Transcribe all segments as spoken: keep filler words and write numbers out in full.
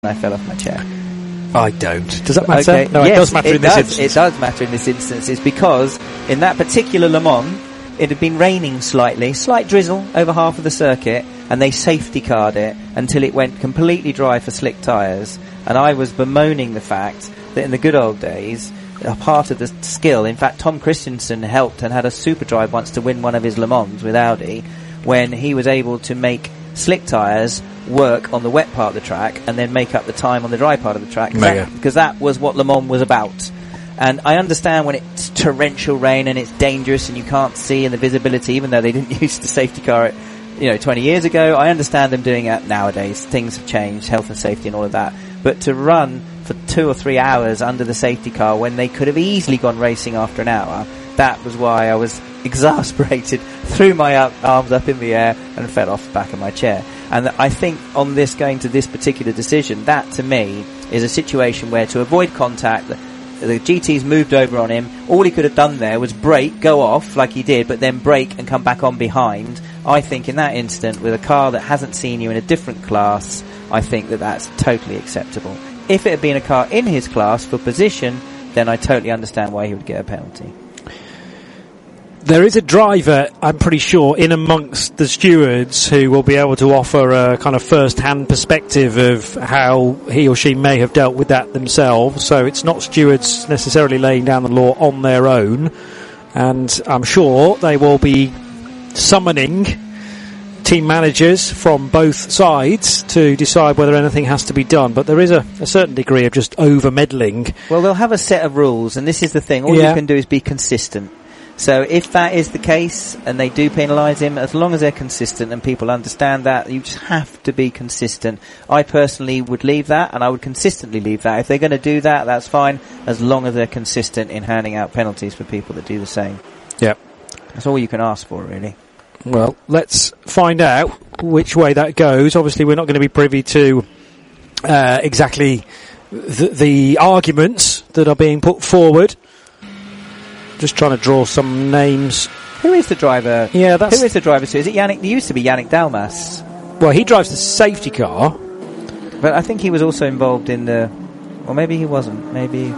I fell off my chair. I don't. Does that matter? Okay. No, yes, it does matter it in this does, instance. It does matter in this instance. It's because in that particular Le Mans, it had been raining slightly, slight drizzle over half of the circuit, and they safety carred it until it went completely dry for slick tyres. And I was bemoaning the fact that in the good old days, a part of the skill, in fact, Tom Christensen helped and had a super drive once to win one of his Le Mans with Audi, when he was able to make slick tyres work on the wet part of the track and then make up the time on the dry part of the track, because that, that was what Le Mans was about. And I understand when it's torrential rain and it's dangerous and you can't see, and the visibility, even though they didn't use the safety car it, you know, twenty years ago, I understand them doing it nowadays. Things have changed, health and safety and all of that. But to run for two or three hours under the safety car when they could have easily gone racing after an hour, that was why I was exasperated, threw my up, arms up in the air and fell off the back of my chair. And I think on this, going to this particular decision, that to me is a situation where, to avoid contact, the, the G T's moved over on him. All he could have done there was brake, go off like he did, but then brake and come back on behind. I think in that instant, with a car that hasn't seen you in a different class, I think that that's totally acceptable. If it had been a car in his class for position, then I totally understand why he would get a penalty. There is a driver, I'm pretty sure, in amongst the stewards who will be able to offer a kind of first-hand perspective of how he or she may have dealt with that themselves. So it's not stewards necessarily laying down the law on their own. And I'm sure they will be summoning team managers from both sides to decide whether anything has to be done. But there is a, a certain degree of just over-meddling. Well, they'll have a set of rules, and this is the thing. All yeah. you can do is be consistent. So if that is the case and they do penalise him, as long as they're consistent and people understand that, you just have to be consistent. I personally would leave that, and I would consistently leave that. If they're going to do that, that's fine, as long as they're consistent in handing out penalties for people that do the same. Yep. That's all you can ask for, really. Well, let's find out which way that goes. Obviously, we're not going to be privy to uh, exactly the, the arguments that are being put forward. Just trying to draw some names. Who is the driver? Yeah, that's... Who is the driver? So is it Yannick? It used to be Yannick Dalmas. Well, he drives the safety car. But I think he was also involved in the... Or maybe he wasn't. Maybe...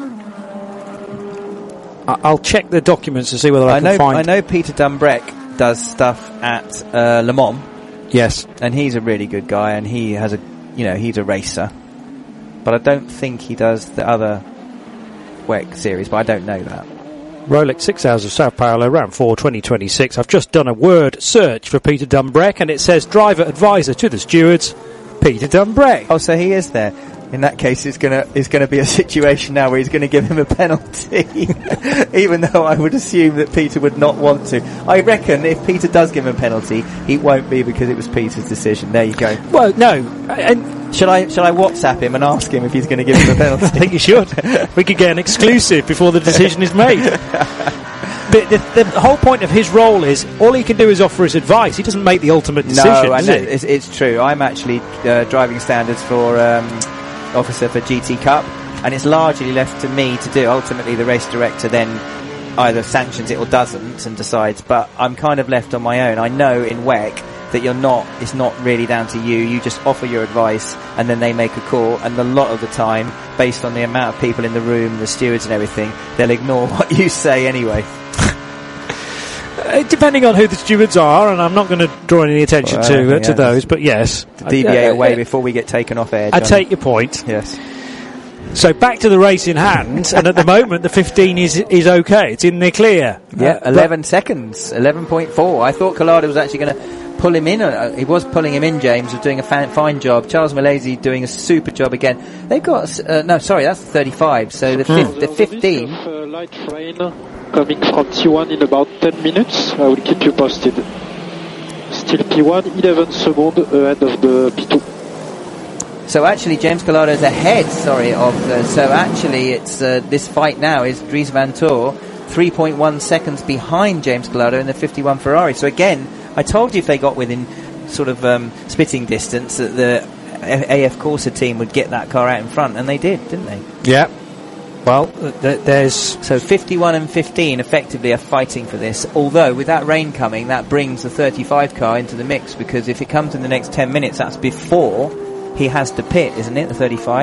I- I'll check the documents to see whether I, I can know, find... I know Peter Dumbreck does stuff at uh, Le Mans. Yes. And he's a really good guy, and he has a... You know, he's a racer. But I don't think he does the other W E C series, but I don't know that. Rolex six hours of Sao Paulo, round four, twenty twenty-six. I've just done a word search for Peter Dumbreck, and it says driver advisor to the stewards, Peter Dumbreck. Oh, so he is there. In that case, it's gonna it's gonna be a situation now where he's gonna give him a penalty, even though I would assume that Peter would not want to. I reckon if Peter does give him a penalty, it won't be because it was Peter's decision. There you go. Well, no, and shall I shall I WhatsApp him and ask him if he's going to give him a penalty? I think you should. We could get an exclusive before the decision is made. But the, the whole point of his role is all he can do is offer his advice. He doesn't make the ultimate decision. No, I does know, he? it's, it's true. I'm actually uh, driving standards for um, officer for G T Cup, and it's largely left to me to do. Ultimately, the race director then either sanctions it or doesn't and decides. But I'm kind of left on my own. I know in W E C that you're not, it's not really down to you. You just offer your advice and then they make a call, and a lot of the time, based on the amount of people in the room, the stewards and everything, they'll ignore what you say anyway. Uh, depending on who the stewards are, and I'm not going to draw any attention well, to uh, yeah, to those, but yes. To deviate uh, uh, away uh, before we get taken off air. I John. take your point. Yes. So back to the race in hand, and at the moment the fifteen is is okay. It's in the clear. Yeah, uh, eleven seconds, eleven point four. I thought Collado was actually going to pull him in. Uh, he was pulling him in, James was doing a fan, fine job. Charles Malaysia doing a super job again. They've got, uh, no, sorry, that's the thirty-five. So the, mm. fif- the fifteen. Risk of, uh, light rain coming from T one in about ten minutes. I will keep you posted. Still P one, eleven seconds ahead of the P two. So actually, James Collado's ahead, sorry, of the, so actually it's, uh, this fight now is Dries Van Toor, three point one seconds behind James Collado in the fifty-one Ferrari. So again, I told you if they got within sort of um, spitting distance that the A F Corsa team would get that car out in front, and they did, didn't they? Yeah. Well, th- there's... So fifty-one and fifteen effectively are fighting for this, although with that rain coming, that brings the thirty-five car into the mix, because if it comes in the next ten minutes, that's before he has to pit, isn't it? The thirty-five.